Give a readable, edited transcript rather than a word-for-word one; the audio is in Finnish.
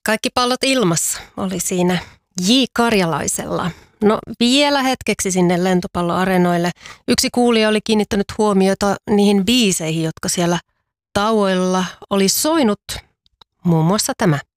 Kaikki pallot ilmassa oli siinä J. Karjalaisella. No vielä hetkeksi sinne lentopalloareenoille. Yksi kuulija oli kiinnittänyt huomiota niihin biiseihin, jotka siellä tauoilla oli soinut. Muun muassa tämä.